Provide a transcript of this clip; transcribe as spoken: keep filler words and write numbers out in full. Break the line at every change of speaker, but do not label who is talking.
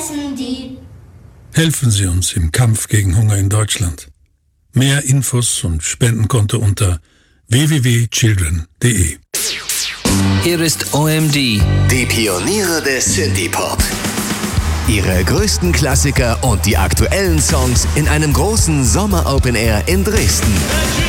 essen die.
Helfen Sie uns im Kampf gegen Hunger in Deutschland. Mehr Infos und Spendenkonto unter w w w punkt children punkt d e.
Hier ist O M D.
Die Pioniere des Synthie-Pop. Ihre größten Klassiker und die aktuellen Songs in einem großen Sommer-Open Air in Dresden.